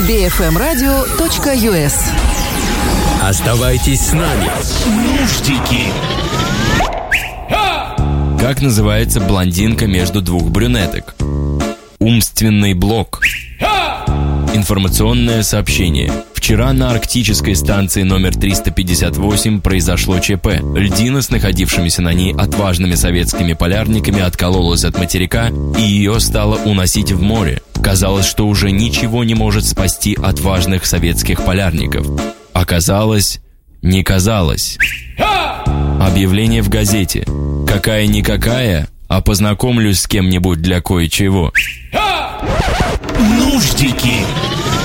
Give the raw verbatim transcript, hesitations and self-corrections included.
би эф эм радио точка ю эс. Оставайтесь с нами. Нуждики. Как называется блондинка между двух брюнеток? Умственный блок. Информационное сообщение. Вчера на арктической станции номер триста пятьдесят восемь произошло ЧП. Льдина с находившимися на ней отважными советскими полярниками откололась от материка, и ее стало уносить в море. Казалось, что уже ничего не может спасти отважных советских полярников. Оказалось, не казалось. Объявление в газете. Какая-никакая, а познакомлюсь с кем-нибудь для кое-чего. Нуждики.